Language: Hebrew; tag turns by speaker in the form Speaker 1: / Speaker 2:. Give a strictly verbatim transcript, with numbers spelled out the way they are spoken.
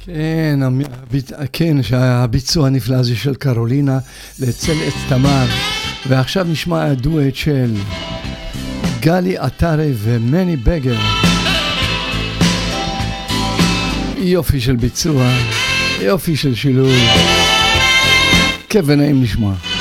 Speaker 1: כן, הביצ... כן, שהביצוע הנפלא הזה של קרולינה לצל עץ תמר, ועכשיו נשמע הדואט של גלי עטרי ומני בגר. יופי של ביצוע, יופי של שילוב, כיף ונעים לשמוע.